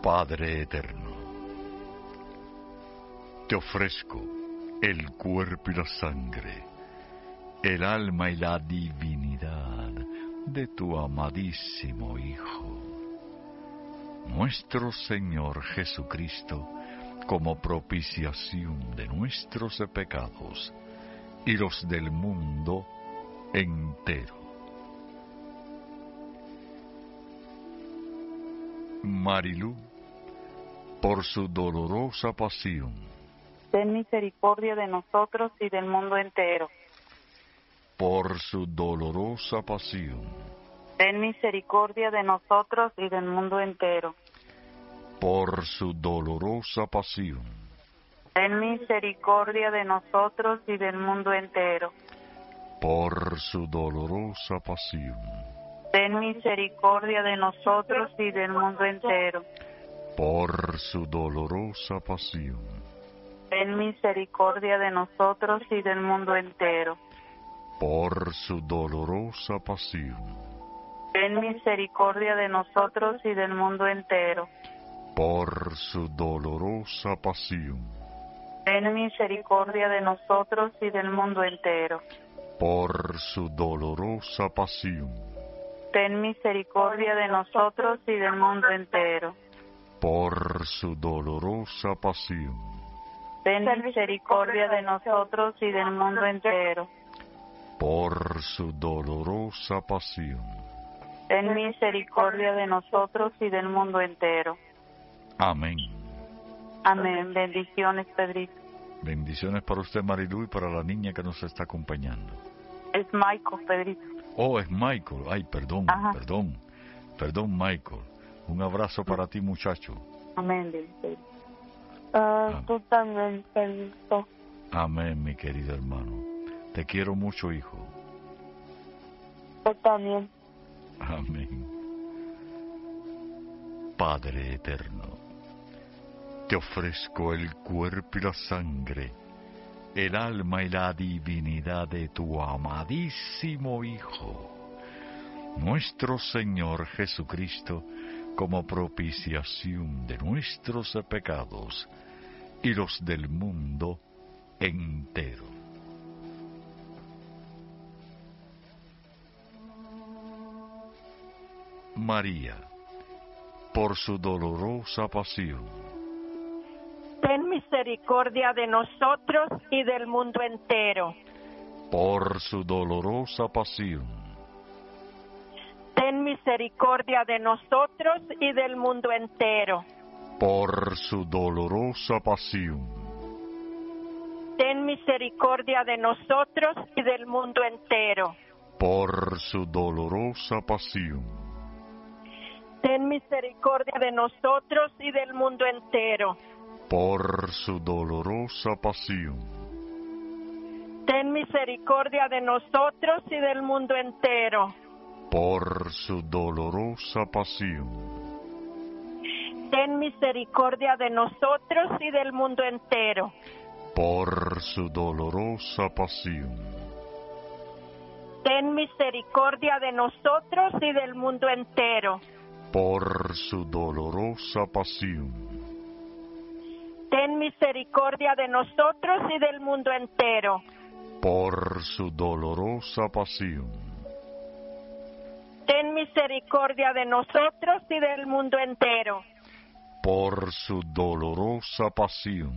Padre eterno, te ofrezco el cuerpo y la sangre, el alma y la divinidad de tu amadísimo Hijo, nuestro Señor Jesucristo, como propiciación de nuestros pecados y los del mundo entero. Marilú, por su dolorosa pasión, ten misericordia de nosotros y del mundo entero. Por su dolorosa pasión, ten misericordia de nosotros y del mundo entero. Por su dolorosa pasión, ten misericordia de nosotros y del mundo entero. Por su dolorosa pasión, ten misericordia de nosotros y del mundo entero. Por su dolorosa pasión, ten misericordia de nosotros y del mundo entero. Por su dolorosa pasión, ten misericordia de nosotros y del mundo entero. Por su dolorosa pasión, ten misericordia de nosotros y del mundo entero. Por su dolorosa pasión, ten misericordia de nosotros y del mundo entero. Por su dolorosa pasión, ten misericordia de nosotros y del mundo entero. Por su dolorosa pasión, ten misericordia de nosotros y del mundo entero. Amén. Amén. Bendiciones, Pedrito. Bendiciones para usted, Marilú, y para la niña que nos está acompañando. Es Michael, Pedrito. Oh, es Michael. Ay, perdón, Ajá. Perdón, Michael. Un abrazo para ti, muchacho. Amén, Pedrito. Tú también, Pedrito. Amén, mi querido hermano. Te quiero mucho, hijo. Yo también. Amén. Padre eterno, te ofrezco el cuerpo y la sangre, el alma y la divinidad de tu amadísimo Hijo, nuestro Señor Jesucristo, como propiciación de nuestros pecados y los del mundo entero. María, por su dolorosa pasión, ten misericordia de nosotros y del mundo entero. Por su dolorosa pasión, ten misericordia de nosotros y del mundo entero. Por su dolorosa pasión, ten misericordia de nosotros y del mundo entero. Por su dolorosa pasión, ten misericordia de nosotros y del mundo entero. Por su dolorosa pasión, ten misericordia de nosotros y del mundo entero. Por su dolorosa pasión, ten misericordia de nosotros y del mundo entero. Por su dolorosa pasión, ten misericordia de nosotros y del mundo entero. Por su dolorosa pasión, ten misericordia de nosotros y del mundo entero. Por su dolorosa pasión, ten misericordia de nosotros y del mundo entero. Por su dolorosa pasión,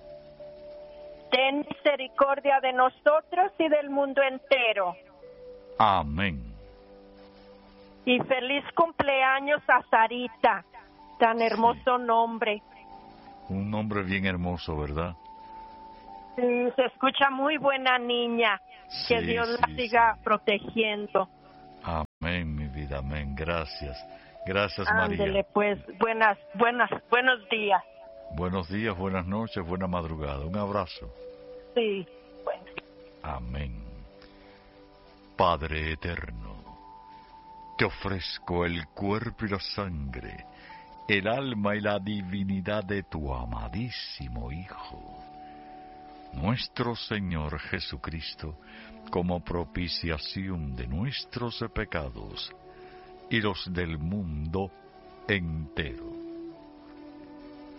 ten misericordia de nosotros y del mundo entero. Amén. Y feliz cumpleaños a Sarita, tan hermoso nombre. Un nombre bien hermoso, ¿verdad? Sí, se escucha muy buena niña. Que Dios la siga protegiendo. Amén, mi vida, amén. Gracias. Gracias, María. Ándele, pues, buenos días. Buenos días, buenas noches, buena madrugada. Un abrazo. Sí, bueno. Amén. Padre eterno, te ofrezco el cuerpo y la sangre, el alma y la divinidad de tu amadísimo Hijo, nuestro Señor Jesucristo, como propiciación de nuestros pecados y los del mundo entero.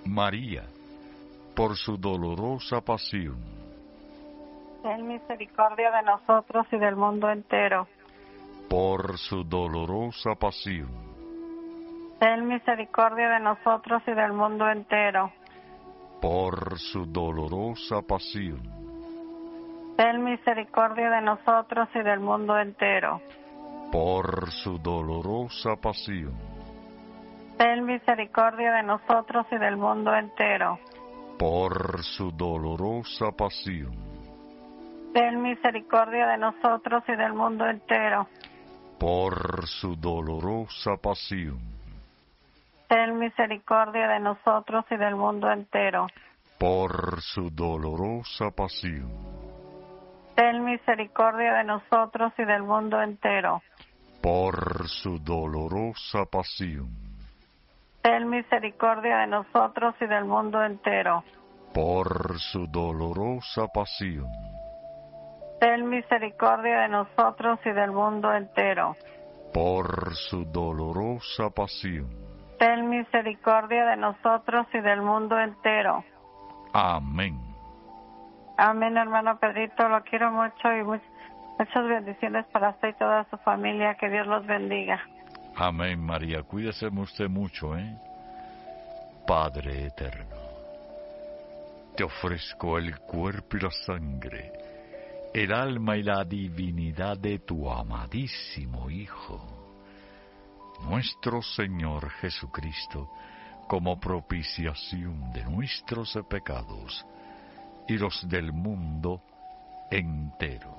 María, por su dolorosa pasión. Ten misericordia de nosotros y del mundo entero. Por su dolorosa pasión. Ten misericordia de nosotros y del mundo entero. Por su dolorosa pasión. Ten misericordia de nosotros y del mundo entero. Por su dolorosa pasión. Ten misericordia de nosotros y del mundo entero. Por su dolorosa pasión. Ten misericordia de nosotros y del mundo entero. Por su dolorosa pasión. Ten misericordia de nosotros y del mundo entero. Por su dolorosa pasión. Ten misericordia de nosotros y del mundo entero. Por su dolorosa pasión. Ten misericordia de nosotros y del mundo entero. Por su dolorosa pasión. Ten misericordia de nosotros y del mundo entero. Por su dolorosa pasión. Ten misericordia de nosotros y del mundo entero. Amén. Amén, hermano Pedrito, lo quiero mucho y muchas bendiciones para usted y toda su familia, que Dios los bendiga. Amén, María, cuídese usted mucho, Padre eterno, te ofrezco el cuerpo y la sangre, el alma y la divinidad de tu amadísimo Hijo, nuestro Señor Jesucristo, como propiciación de nuestros pecados y los del mundo entero.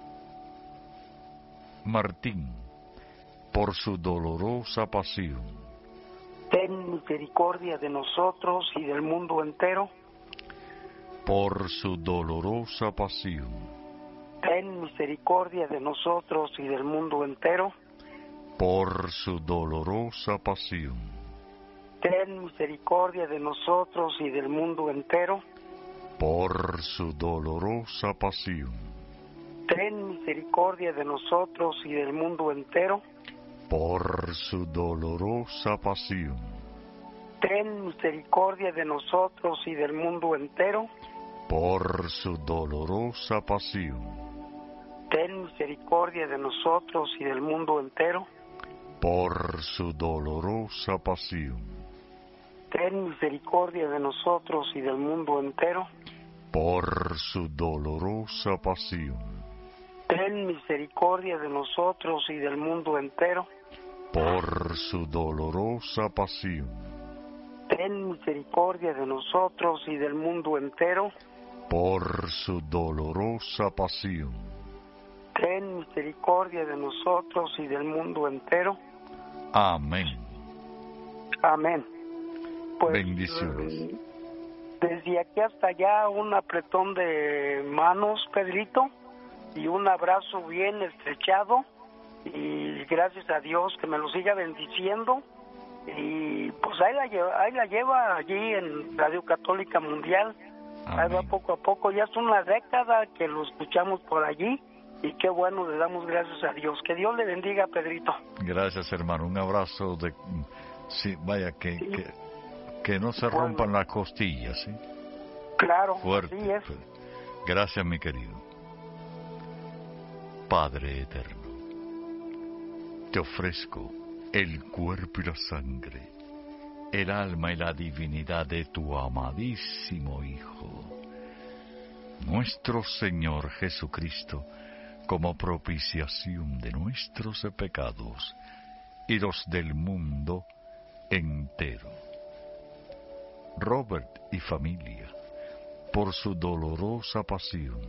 Martín, por su dolorosa pasión. Ten misericordia de nosotros y del mundo entero. Por su dolorosa pasión. Ten misericordia de nosotros y del mundo entero. Por su dolorosa pasión. Ten misericordia de nosotros y del mundo entero. Por su dolorosa pasión. Ten misericordia de nosotros y del mundo entero. Por su dolorosa pasión. Ten misericordia de nosotros y del mundo entero. Por su dolorosa pasión. Ten misericordia de nosotros y del mundo entero. Por su dolorosa pasión. Ten misericordia de nosotros y del mundo entero. Por su dolorosa pasión. Ten misericordia de nosotros y del mundo entero. Por su dolorosa pasión. Ten misericordia de nosotros y del mundo entero. Por su dolorosa pasión. Ten misericordia de nosotros y del mundo entero. Amén. Amén. Pues, bendiciones. Desde aquí hasta allá un apretón de manos, Pedrito, y un abrazo bien estrechado, y gracias a Dios que me lo siga bendiciendo, y pues ahí la lleva allí en Radio Católica Mundial. Amén. Ahí va poco a poco, ya es una década que lo escuchamos por allí, y qué bueno, le damos gracias a Dios. Que Dios le bendiga, Pedrito. Gracias, hermano, un abrazo de... Sí, vaya, que no se rompan las costillas, ¿sí? Claro, fuerte. Así es. Gracias, mi querido. Padre eterno, te ofrezco el cuerpo y la sangre, el alma y la divinidad de tu amadísimo Hijo, nuestro Señor Jesucristo, como propiciación de nuestros pecados y los del mundo entero. Robert y familia, por su dolorosa pasión.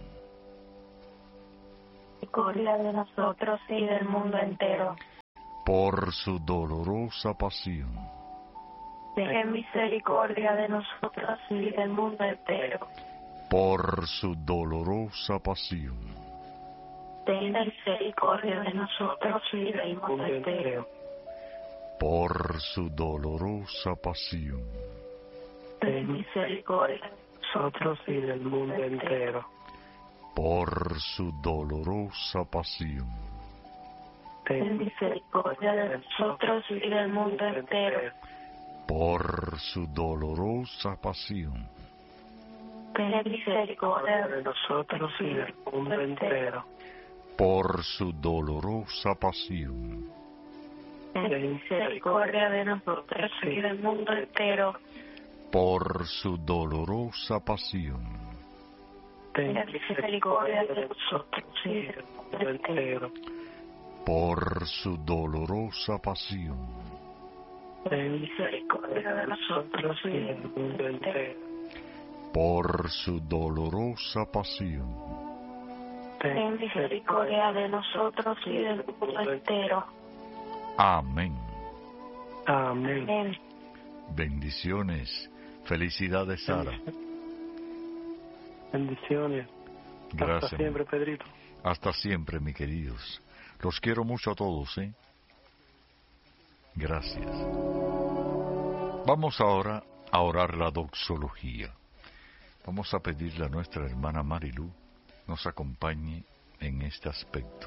Misericordia de nosotros y del mundo entero. Por su dolorosa pasión. Ten misericordia de nosotros y del mundo entero. Por su dolorosa pasión. Ten misericordia de nosotros y del mundo entero. Por su dolorosa pasión. Ten misericordia de nosotros y del mundo entero. Por su dolorosa pasión. Ten misericordia de nosotros y del mundo entero. por su dolorosa pasión, ten misericordia De nosotros y del mundo entero. por su dolorosa pasión, ten misericordia de nosotros y del mundo entero. por su dolorosa pasión, Ten misericordia de nosotros y del mundo entero. por su dolorosa pasión, Ten misericordia de nosotros y del mundo entero. por su dolorosa pasión, Ten misericordia de nosotros y del mundo entero. amén. Amén. Amén. Bendiciones, felicidades Sara. Bendiciones. Gracias. Hasta siempre, Pedrito. Hasta siempre, mis queridos. Los quiero mucho a todos, ¿eh? Gracias. Vamos ahora a orar la doxología. Vamos a pedirle a nuestra hermana Marilu nos acompañe en este aspecto.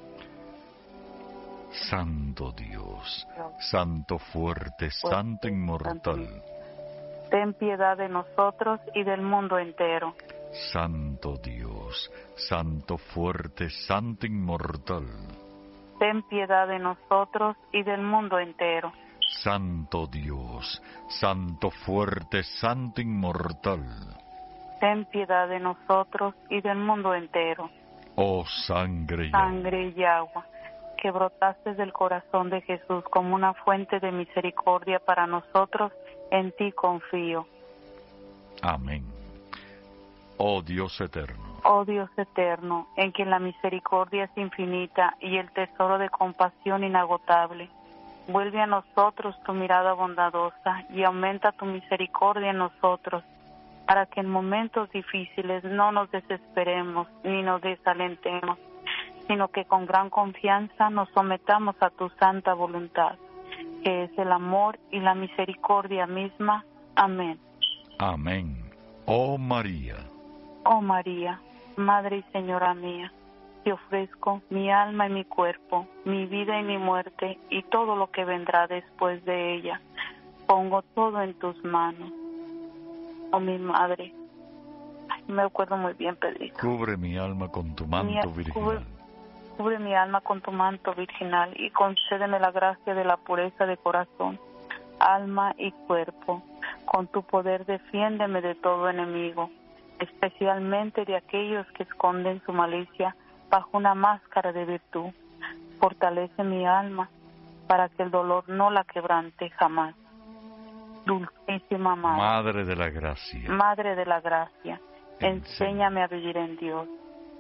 Santo Dios, Santo fuerte, Santo inmortal, Ten piedad de nosotros y del mundo entero. Santo Dios, Santo fuerte, Santo inmortal, Ten piedad de nosotros y del mundo entero. Santo Dios, Santo fuerte, Santo inmortal, Ten piedad de nosotros y del mundo entero. oh sangre y agua, Sangre y agua, que brotaste del corazón de Jesús como una fuente de misericordia para nosotros, en ti confío. amén. Oh Dios eterno, Oh Dios eterno, en quien la misericordia es infinita y el tesoro de compasión inagotable, vuelve a nosotros tu mirada bondadosa y aumenta tu misericordia en nosotros, para que en momentos difíciles no nos desesperemos ni nos desalentemos, sino que con gran confianza nos sometamos a tu santa voluntad, que es el amor y la misericordia misma. Amén. amén. Oh María, Oh María, Madre y Señora mía, te ofrezco mi alma y mi cuerpo, mi vida y mi muerte, y todo lo que vendrá después de ella. Pongo todo en tus manos. Oh mi Madre, ay, me acuerdo muy bien, Pedrito. cubre mi alma con tu manto virginal. Cubre mi alma con tu manto virginal y concédeme la gracia de la pureza de corazón, alma y cuerpo. Con tu poder defiéndeme de todo enemigo, especialmente de aquellos que esconden su malicia bajo una máscara de virtud. Fortalece mi alma para que el dolor no la quebrante jamás. Dulcísima Madre, Madre de la gracia, Madre de la gracia, enséñame a vivir en Dios.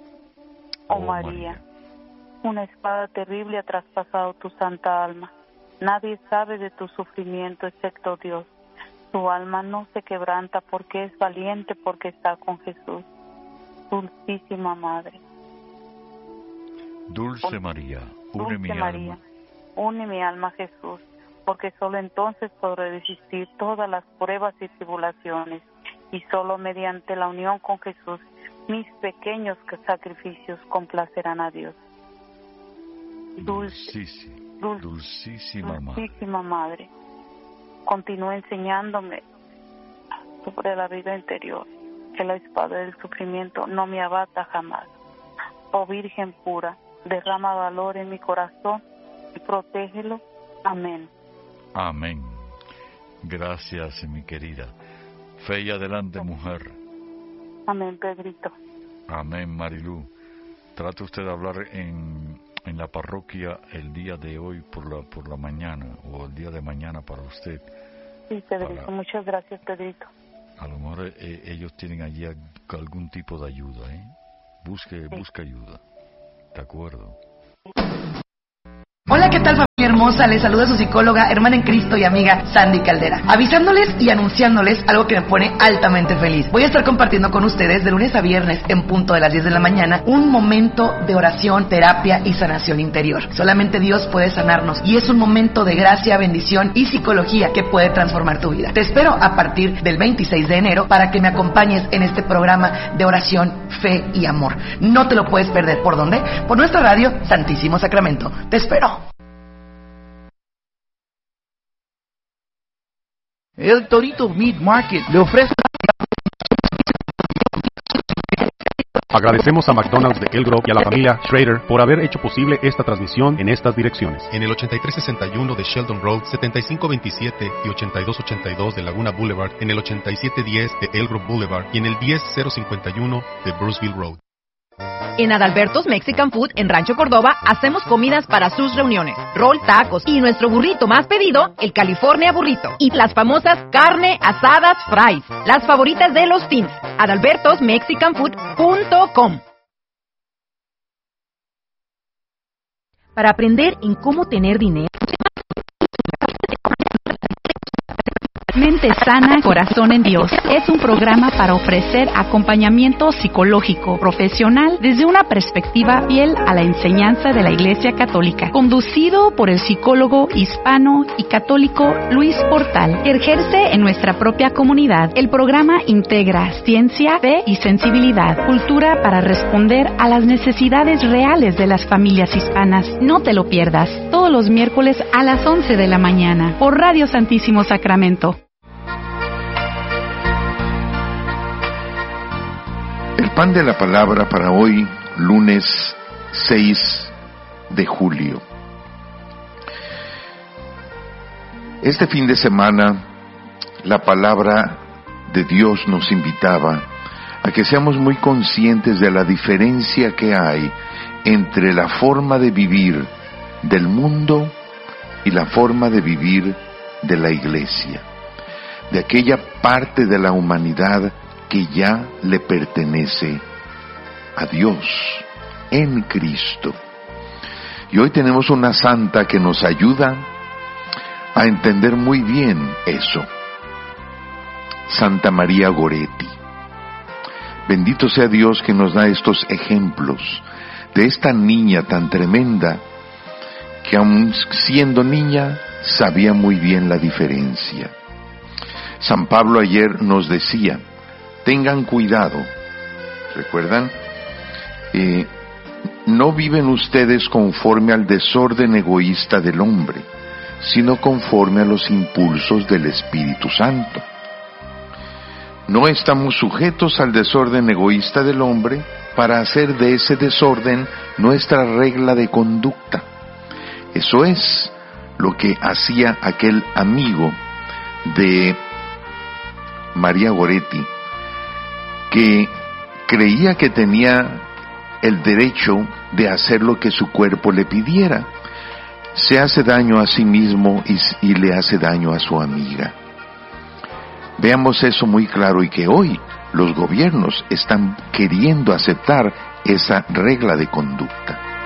Oh María, una espada terrible ha traspasado tu santa alma. Nadie sabe de tu sufrimiento excepto Dios. Tu alma no se quebranta porque es valiente, porque está con Jesús. Dulcísima Madre. Dulce María, une Dulce mi María, alma, une mi alma a Jesús, porque solo entonces podré resistir todas las pruebas y tribulaciones, y solo mediante la unión con Jesús mis pequeños sacrificios complacerán a Dios. Dulcísima Madre, Dulcísima Madre, continúa enseñándome sobre la vida interior, que la espada del sufrimiento no me abata jamás. Oh Virgen pura, derrama valor en mi corazón y protégelo. Amén. amén. Gracias, mi querida. Fe y adelante, mujer. Amén, Pedrito. Amén, Marilú. Trate usted de hablar en la parroquia el día de hoy por la mañana, o el día de mañana para usted. Sí, Pedrito, muchas gracias, Pedrito. A lo mejor ellos tienen allí algún tipo de ayuda, ¿eh? Busca ayuda. ¿De acuerdo? Hola, ¿qué tal, familia hermosa? Les saluda su psicóloga, hermana en Cristo y amiga Sandy Caldera, avisándoles y anunciándoles algo que me pone altamente feliz. Voy a estar compartiendo con ustedes de lunes a viernes en punto de las 10 de la mañana un momento de oración, terapia y sanación interior. Solamente Dios puede sanarnos y es un momento de gracia, bendición y psicología que puede transformar tu vida. Te espero a partir del 26 de enero para que me acompañes en este programa de oración, fe y amor. No te lo puedes perder. ¿Por dónde? Por nuestra radio Santísimo Sacramento. Te espero. El Torito Meat Market le ofrece... Agradecemos a McDonald's de Elk Grove y a la familia Schrader por haber hecho posible esta transmisión en estas direcciones. En el 8361 de Sheldon Road, 7527 y 8282 de Laguna Boulevard, en el 8710 de Elk Grove Boulevard y en el 10051 de Bruceville Road. En Adalberto's Mexican Food en Rancho Córdoba hacemos comidas para sus reuniones, roll, tacos y nuestro burrito más pedido, el California Burrito, y las famosas carne asadas fries, las favoritas de los teens. adalbertosmexicanfood.com. Para aprender en cómo tener dinero, Mente sana, corazón en Dios. Es un programa para ofrecer acompañamiento psicológico profesional desde una perspectiva fiel a la enseñanza de la Iglesia Católica. Conducido por el psicólogo hispano y católico Luis Portal, que ejerce en nuestra propia comunidad. El programa integra ciencia, fe y sensibilidad, cultura para responder a las necesidades reales de las familias hispanas. No te lo pierdas, todos los miércoles a las 11 de la mañana por Radio Santísimo Sacramento. El pan de la palabra para hoy, lunes 6 de julio. Este fin de semana, la palabra de Dios nos invitaba a que seamos muy conscientes de la diferencia que hay entre la forma de vivir del mundo y la forma de vivir de la iglesia, de aquella parte de la humanidad que ya le pertenece a Dios en Cristo. Y hoy tenemos una santa que nos ayuda a entender muy bien eso. Santa María Goretti. Bendito sea Dios que nos da estos ejemplos de esta niña tan tremenda que aun siendo niña sabía muy bien la diferencia. San Pablo ayer nos decía, tengan cuidado, ¿recuerdan? No viven ustedes conforme al desorden egoísta del hombre, sino conforme a los impulsos del Espíritu Santo. No estamos sujetos al desorden egoísta del hombre para hacer de ese desorden nuestra regla de conducta. Eso es lo que hacía aquel amigo de María Goretti, que creía que tenía el derecho de hacer lo que su cuerpo le pidiera. Se hace daño a sí mismo y le hace daño a su amiga. Veamos eso muy claro y que hoy los gobiernos están queriendo aceptar esa regla de conducta.